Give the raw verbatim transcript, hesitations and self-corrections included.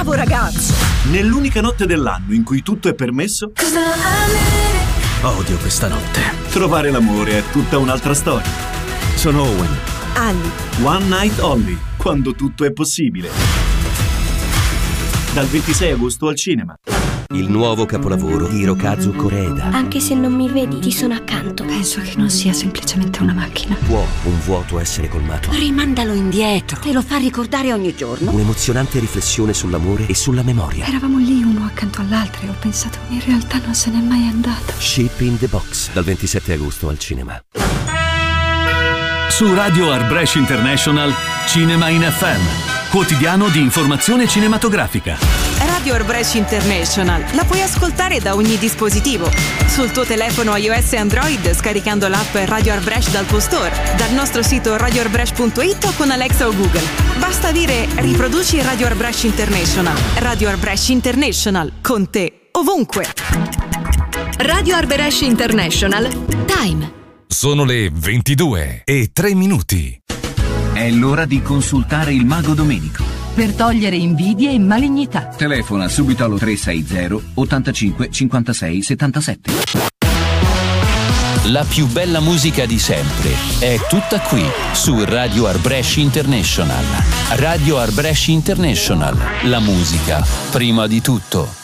bravo ragazzo! Nell'unica notte dell'anno in cui tutto è permesso, odio questa notte. Trovare l'amore è tutta un'altra storia. Sono Owen. Ali. One Night Only, quando tutto è possibile. Dal ventisei agosto al cinema. Il nuovo capolavoro di Hirokazu Koreeda. Anche se non mi vedi, ti sono accanto. Penso che non sia semplicemente una macchina. Può un vuoto essere colmato? Rimandalo indietro. Te lo fa ricordare ogni giorno. Un'emozionante riflessione sull'amore e sulla memoria. Eravamo lì uno accanto all'altro e ho pensato, in realtà non se n'è mai andato. Ship in the Box, dal ventisette agosto al cinema. Su Radio Art Brescia International, Cinema in F M, quotidiano di informazione cinematografica. Radio Art Brescia International la puoi ascoltare da ogni dispositivo. Sul tuo telefono iOS e Android scaricando l'app Radio Art Brescia dal tuo store, dal nostro sito radio art brescia punto it o con Alexa o Google. Basta dire riproduci Radio Art Brescia International. Radio Art Brescia International, con te ovunque. Radio Art Brescia International. Time. Sono le ventidue e tre minuti. È l'ora di consultare il mago Domenico. Per togliere invidie e malignità. Telefona subito allo tre sei zero ottantacinque cinquantasei settantasette. La più bella musica di sempre è tutta qui su Radio Art Brescia International. Radio Art Brescia International. La musica prima di tutto.